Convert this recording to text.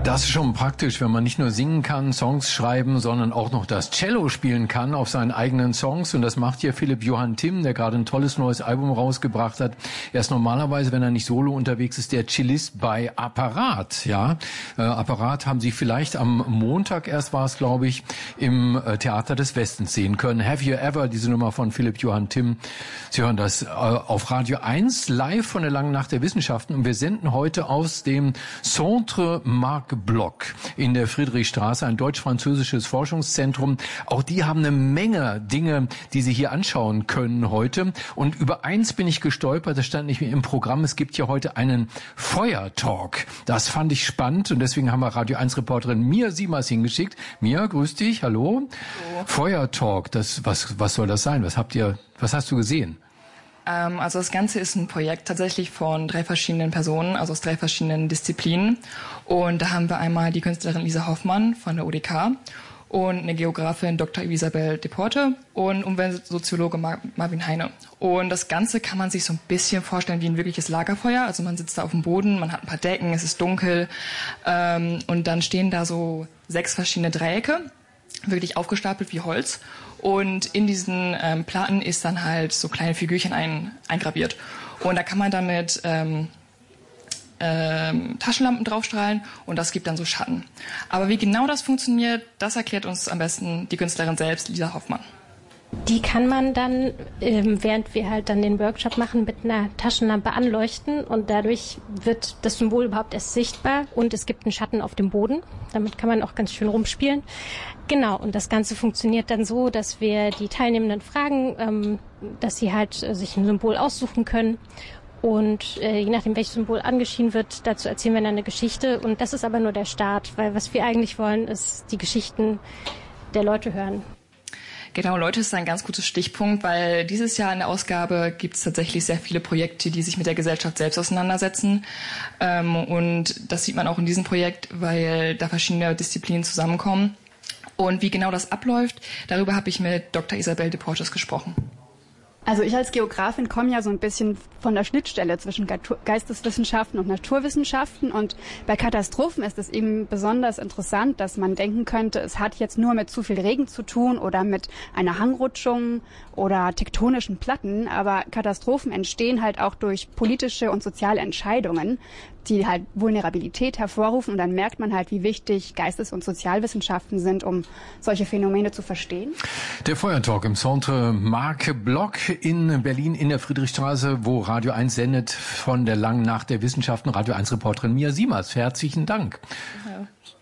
Das ist schon praktisch, wenn man nicht nur singen kann, Songs schreiben, sondern auch noch das Cello spielen kann auf seinen eigenen Songs. Und das macht hier Philipp Johann Timm, der gerade ein tolles neues Album rausgebracht hat. Er ist normalerweise, wenn er nicht solo unterwegs ist, der Cellist bei Apparat. Ja, Apparat haben Sie vielleicht am Montag erst war es, glaube ich, im Theater des Westens sehen können. Have You Ever, diese Nummer von Philipp Johann Timm. Sie hören das auf Radio 1 live von der Langen Nacht der Wissenschaften. Und wir senden heute aus dem Centre Marc Bloch in der Friedrichstraße, ein deutsch-französisches Forschungszentrum. Auch die haben eine Menge Dinge, die Sie hier anschauen können heute. Und über eins bin ich gestolpert, das stand nicht mehr im Programm. Es gibt hier heute einen Feuertalk. Das fand ich spannend und deswegen haben wir Radio 1 Reporterin Mia Siemers hingeschickt. Mia, grüß dich, hallo. Hallo. Feuertalk, was soll das sein? Was hast du gesehen? Also das Ganze ist ein Projekt tatsächlich von 3 verschiedenen Personen, also aus 3 verschiedenen Disziplinen. Und da haben wir einmal die Künstlerin Lisa Hoffmann von der UDK und eine Geografin Dr. Isabel Deporte und Umweltsoziologe Marvin Heine. Und das Ganze kann man sich so ein bisschen vorstellen wie ein wirkliches Lagerfeuer. Also man sitzt da auf dem Boden, man hat ein paar Decken, es ist dunkel und dann stehen da so 6 verschiedene Dreiecke, wirklich aufgestapelt wie Holz. Und in diesen Platten ist dann halt so kleine Figürchen eingraviert. Und da kann man damit Taschenlampen draufstrahlen und das gibt dann so Schatten. Aber wie genau das funktioniert, das erklärt uns am besten die Künstlerin selbst, Lisa Hoffmann. Die kann man dann, während wir halt dann den Workshop machen, mit einer Taschenlampe anleuchten und dadurch wird das Symbol überhaupt erst sichtbar und es gibt einen Schatten auf dem Boden. Damit kann man auch ganz schön rumspielen. Genau, und das Ganze funktioniert dann so, dass wir die Teilnehmenden fragen, dass sie halt sich ein Symbol aussuchen können. Und je nachdem, welches Symbol angeschieden wird, dazu erzählen wir dann eine Geschichte. Und das ist aber nur der Start, weil was wir eigentlich wollen, ist die Geschichten der Leute hören. Genau, Leute ist ein ganz gutes Stichpunkt, weil dieses Jahr in der Ausgabe gibt es tatsächlich sehr viele Projekte, die sich mit der Gesellschaft selbst auseinandersetzen. Und das sieht man auch in diesem Projekt, weil da verschiedene Disziplinen zusammenkommen. Und wie genau das abläuft, darüber habe ich mit Dr. Isabel Deportes gesprochen. Also ich als Geografin komme ja so ein bisschen von der Schnittstelle zwischen Geisteswissenschaften und Naturwissenschaften und bei Katastrophen ist es eben besonders interessant, dass man denken könnte, es hat jetzt nur mit zu viel Regen zu tun oder mit einer Hangrutschung oder tektonischen Platten, aber Katastrophen entstehen halt auch durch politische und soziale Entscheidungen, die halt Vulnerabilität hervorrufen und dann merkt man halt, wie wichtig Geistes- und Sozialwissenschaften sind, um solche Phänomene zu verstehen. Der Feuertalk im Centre Marc Bloch in Berlin in der Friedrichstraße, wo Radio 1 sendet von der Langen Nacht der Wissenschaften. Radio 1 Reporterin Mia Siemers. Herzlichen Dank. Ja.